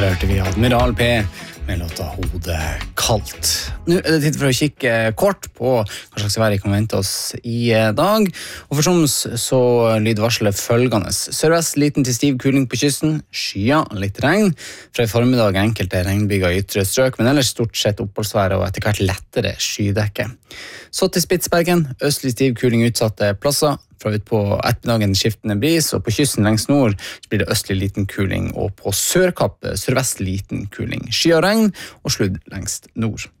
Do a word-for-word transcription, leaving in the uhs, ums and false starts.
Her hørte vi Admiral P med låta Hodet kaldt. Nå er det tid for å kikke kort på hva slags vær vi kan vente oss i dag. Og for Troms så lyder varselet følgende. Sørvest liten til stiv kuling på kysten, skya, litt regn. Fra i formiddag enkelte regnbyger i ytre strøk, men ellers stort sett oppholdsvær og etter hvert lettere skydekke. Så til Spitsbergen, østlig stiv kuling utsatte plasser. Fra ut på ettermiddagen skiftende bris, og på kysten lengst nord blir det østlig liten kuling, og på Sørkapp sørvest liten kuling. Sky og regn og sludd lengst nord.